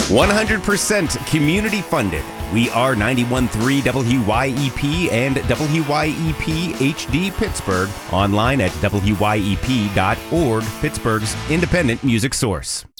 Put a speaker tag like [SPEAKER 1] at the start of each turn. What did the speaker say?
[SPEAKER 1] 100% community funded. We are 91.3 WYEP and WYEP HD Pittsburgh. Online at WYEP.org, Pittsburgh's independent music source.